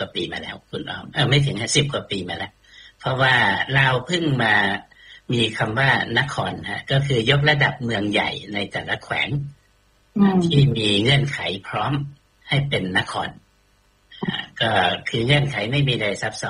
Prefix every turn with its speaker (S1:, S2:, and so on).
S1: กว่าปีมาแล้วคุณอ้อมไม่ถึง10 กว่าปีมาแล้วเพราะว่าเราเพิ่งมามีคำว่านครก็คือยกระดับเมืองใหญ่ในแต่ละแขวงที่มีเงื่อนไขพร้อมให้เป็นนครก็คือเงื่อนไขไม่มีอะไรซับซ้อน